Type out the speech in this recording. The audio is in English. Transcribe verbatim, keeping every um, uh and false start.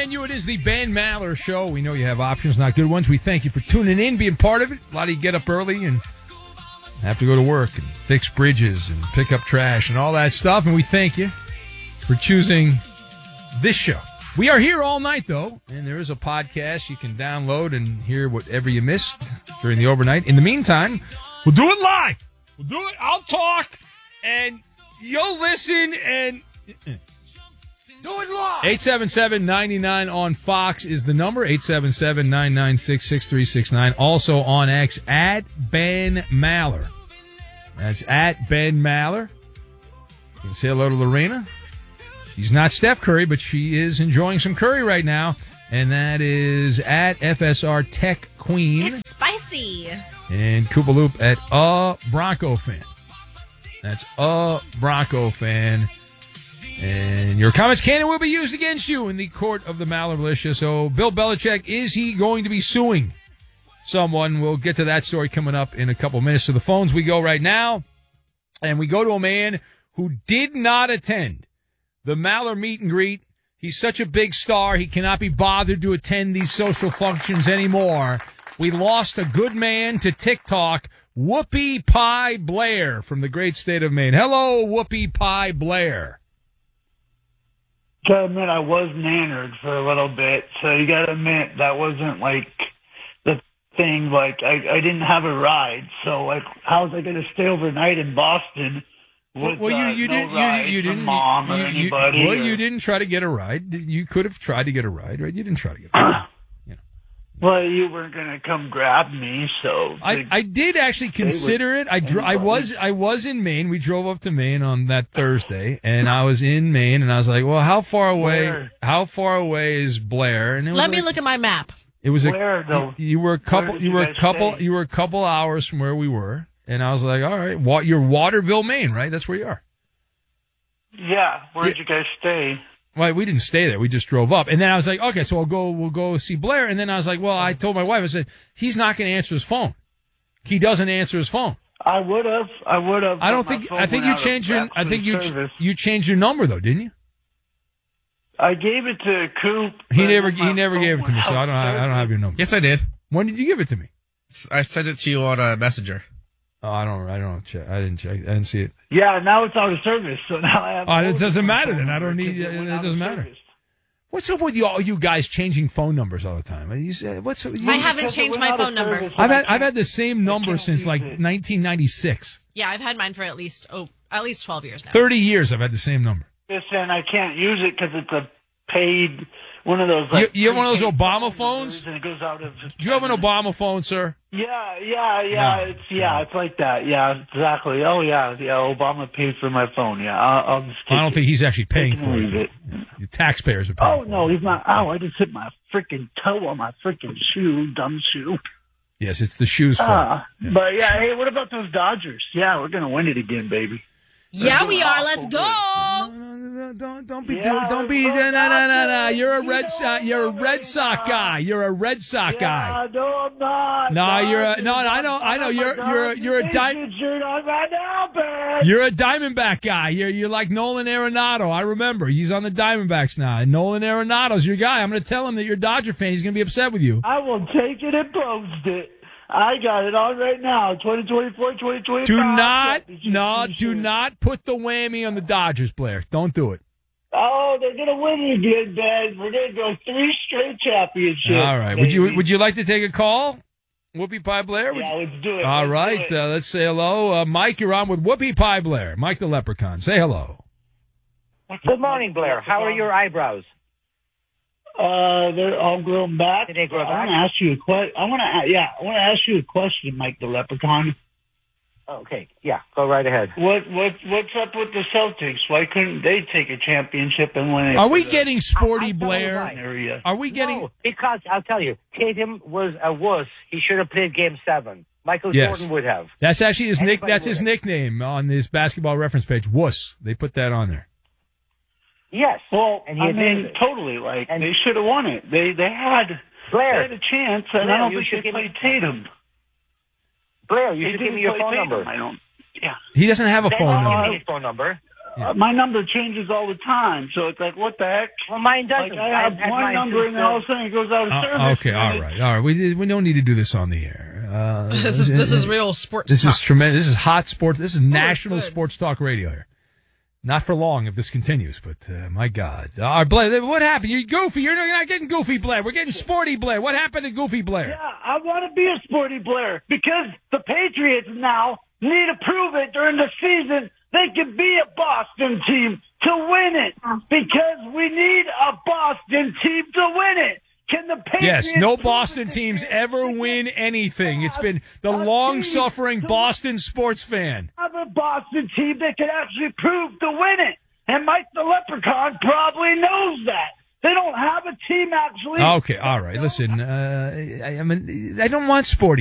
menu. It is the Ben Maller Show. We know you have options, not good ones. We thank you for tuning in, being part of it. A lot of you get up early and have to go to work and fix bridges and pick up trash and all that stuff. And we thank you for choosing this show. We are here all night, though, and there is a podcast you can download and hear whatever you missed during the overnight. In the meantime, we'll do it live. We'll do it. I'll talk, and you'll listen, and do it live. eight seven seven, nine nine on Fox is the number. eight seven seven, nine nine six, six three six nine. Also on X, at Ben Maller. That's at Ben Maller. You can say hello to Lorena. She's not Steph Curry, but she is enjoying some curry right now. And that is at F S R Tech Queen. It's spicy. And Koopa Loop at a Bronco fan. That's a Bronco fan. And your comments can and will be used against you in the court of the Maller Militia. So, Bill Belichick, is he going to be suing someone? We'll get to that story coming up in a couple minutes. To the phones we go right now. And we go to a man who did not attend the Maller meet and greet. He's such a big star, he cannot be bothered to attend these social functions anymore. We lost a good man to TikTok, Whoopi Pie Blair from the great state of Maine. Hello, Whoopi Pie Blair. Gotta admit, I was nannered for a little bit, so you gotta admit that wasn't like the thing. Like I, I didn't have a ride, so like, how was I gonna stay overnight in Boston? With, well, you, uh, you no didn't. ride You, you from didn't. Mom or you, you, anybody. well, or, you didn't try to get a ride. You could have tried to get a ride, right? You didn't try to get a ride. You know. Well, you weren't gonna come grab me, so I, I did actually consider it. I dro- I was I was in Maine. We drove up to Maine on that Thursday, and I was in Maine, and I was like, "Well, how far away? Where? How far away is Blair?" And it was Let me like, look at my map. It was Where, a though? you, you were a couple. Where did You you were a guys couple. stay? You were a couple hours from where we were, and I was like, "All right, wa- you're Waterville, Maine, right? That's where you are." Yeah, where'd Yeah. you guys stay? Well, we didn't stay there. We just drove up. And then I was like, okay, so I'll go, we'll go see Blair. And then I was like, well, I told my wife, I said, he's not going to answer his phone. He doesn't answer his phone. I would have. I would have. I don't think, I think you changed your, I think you, Service. you changed your number though, didn't you? I gave it to Coop. He but never, my he never phone gave it to me, so I don't, I don't have your number. Yes, I did. When did you give it to me? I sent it to you on a messenger. Oh, I don't, I don't check. I didn't check. I didn't see it. Yeah, now it's out of service, so now I have. Oh, it both doesn't of my matter phone then. I don't numbers need- because it went out of doesn't matter. service. What's up with you, all you guys changing phone numbers all the time? You say, what's, you, I haven't Because it changed went my out of phone number. service, I've and I had, I've can't- had the same number can't since use like it. nineteen ninety-six. Yeah, I've had mine for at least oh, at least twelve years now. thirty years I've had the same number. Listen, I can't use it because it's a paid one of those. Like, You- you have one of those prepaid Obama phone phones? numbers, and it goes out of. Do you have an Obama phone, sir? Yeah, yeah, yeah. No. It's yeah, it's like that. Yeah, exactly. Oh yeah, yeah. Obama paid for my phone. Yeah, I'll, I'll just. I don't take think it. he's actually paying Take it for or it. leave it. Your taxpayers are paying Oh for no, it. he's not. Oh, I just hit my freaking toe on my freaking shoe, dumb shoe. Yes, it's the shoes fault. Ah, Yeah. but yeah. Hey, what about those Dodgers? Yeah, we're gonna win it again, baby. Yeah, They're we doing are. awful Let's good. go. No, no, no, don't don't be Yeah, doing, don't be look no no no no. out You're a there. Red You Sox. know You're a I'm Red Sox not. guy. You're a Red Sox guy. Yeah, no, I'm not. No, you're a- Dodgers, no, I know- I know, I'm you're- you're a- you're a di- Patriots shirt on right now, man. You're a Diamondback guy. You're you're like Nolan Arenado. I remember he's on the Diamondbacks now. And Nolan Arenado's your guy. I'm going to tell him that you're a Dodger fan. He's going to be upset with you. I will take it and post it. I got it on right now. twenty twenty-four, twenty twenty-five. Do not, championship no, do t-shirt. not put the whammy on the Dodgers, Blair. Don't do it. Oh, they're gonna win it again, man. We're gonna go three straight championships. All right. Would you baby. would you like to take a call? Whoopi Pie Blair? Would Yeah, you- let's do it. All Let's right. do it. Uh, let's say hello. Uh, Mike, you're on with Whoopi Pie Blair. Mike the Leprechaun. Say hello. Good morning, Blair. How are your eyebrows? Uh, they're all grown back. Did they grow I back? want to ask you a question. I want to, yeah, I want to ask you a question, Mike the Leprechaun. Okay, yeah, go right ahead. What, what, what's up with the Celtics? Why couldn't they take a championship and win it? Are we for the getting sporty, I- I tell you Blair? why. area? Are we getting? No, because I'll tell you, Tatum was a wuss. He should have played Game Seven. Michael Yes. Jordan would have. That's actually his nick. Anybody That's his would. nickname on his basketball reference page. Wuss. They put that on there. Yes. Well, and he I admitted mean, it. totally. Like And- they should have won it. They they had they Blair, had a chance, and Blair, I don't you think should they give me- played Tatum. Blair, you They should didn't give me your play phone Tatum, number. I don't. Yeah. He doesn't have a Then phone give number. me his phone number. Yeah. uh, my number changes all the time. So it's like, what the heck? Well, mine doesn't. Like, I have I've had one mine number too, and then all of a so- sudden it goes out of Uh, service. okay, all right, all right. We we don't need to do this on the air. Uh, This is this is real sports This talk. is tremendous. This is hot sports. This is national good. sports talk radio here. Not for long if this continues, but uh, my God. Uh, All right, Blair, what happened? You're goofy. You're not, you're not getting goofy, Blair. We're getting sporty, Blair. What happened to Goofy Blair? Yeah, I want to be a sporty Blair because the Patriots now need to prove it during the season. They can be a Boston team to win it because we need a Boston team to win it. Can the Patriots Yes, no prove Boston it teams again? ever win anything. It's been the A team long-suffering to Boston sports fan. have a Boston team that can actually prove to win it. And Mike the Leprechaun probably knows that. They don't have a team actually. Okay, all right. Listen, uh, I, I mean, I don't want sporty.